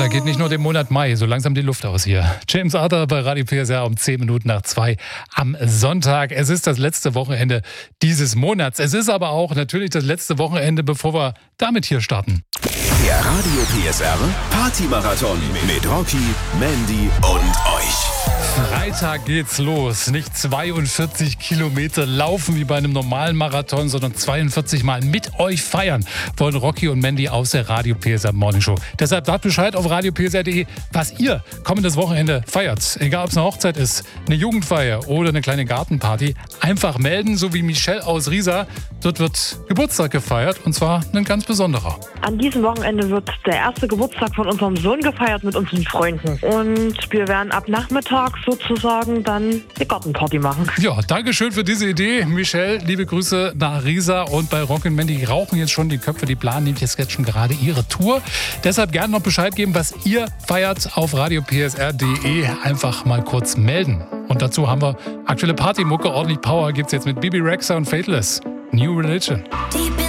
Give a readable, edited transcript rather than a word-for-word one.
da geht nicht nur dem Monat Mai so langsam die Luft aus hier. James Arthur bei Radio PSR um 10 Minuten nach 2 am Sonntag. Es ist das letzte Wochenende dieses Monats. Es ist aber auch natürlich das letzte Wochenende, bevor wir damit hier starten. Der Radio PSR Party-Marathon mit Rocky, Mandy und euch. Freitag geht's los. Nicht 42 Kilometer laufen wie bei einem normalen Marathon, sondern 42 Mal mit euch feiern wollen Rocky und Mandy aus der Radio PSR Morning Show. Deshalb sagt Bescheid auf radiopsr.de, was ihr kommendes Wochenende feiert. Egal, ob es eine Hochzeit ist, eine Jugendfeier oder eine kleine Gartenparty. Einfach melden, so wie Michelle aus Riesa. Dort wird Geburtstag gefeiert und zwar ein ganz besonderer. An diesem Wochenende wird der erste Geburtstag von unserem Sohn gefeiert mit unseren Freunden. Und wir werden ab Nachmittag sozusagen dann eine Gartenparty machen. Ja, Dankeschön für diese Idee. Michelle, liebe Grüße nach Riesa. Und bei Rock und Mandy rauchen jetzt schon die Köpfe. Die planen nämlich jetzt schon gerade ihre Tour. Deshalb gerne noch Bescheid geben, was ihr feiert auf radiopsr.de. Einfach mal kurz melden. Und dazu haben wir aktuelle Partymucke. Ordentlich Power gibt's jetzt mit Bibi Rexha und Faithless. New Religion.